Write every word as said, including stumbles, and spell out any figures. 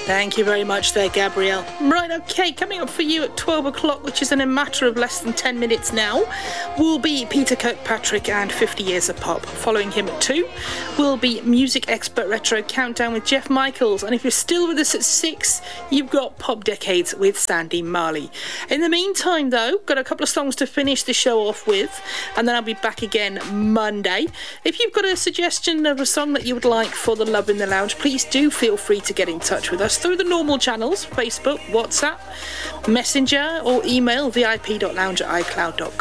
Thank you very much there, Gabrielle. Right, okay, coming up for you at twelve o'clock, which is in a matter of less than ten minutes now, will be Peter Kirkpatrick and fifty Years of Pop. Following him at two will be Music Expert Retro Countdown with Jeff Michaels. And if you're still with us at six, you've got Pop Decades with Sandy Marley. In the meantime, though, got a couple of songs to finish the show off with, and then I'll be back again Monday. If you've got a suggestion of a song that you would like for the Love in the Lounge, please do feel free to get in touch with us through the normal channels: Facebook, WhatsApp, Messenger, or email vip dot lounge at icloud dot